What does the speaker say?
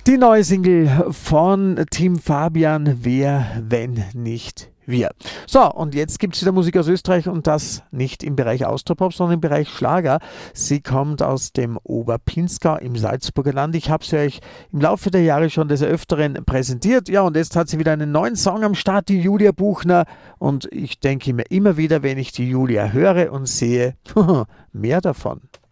Die neue Single von Team Fabian, Wer, wenn nicht wir. So, und jetzt gibt es wieder Musik aus Österreich und das nicht im Bereich Austropop, sondern im Bereich Schlager. Sie kommt aus dem Oberpinzgau im Salzburger Land. Ich habe sie euch im Laufe der Jahre schon des Öfteren präsentiert. Ja, und jetzt hat sie wieder einen neuen Song am Start, die Julia Buchner. Und ich denke mir immer wieder, wenn ich die Julia höre und sehe, mehr davon.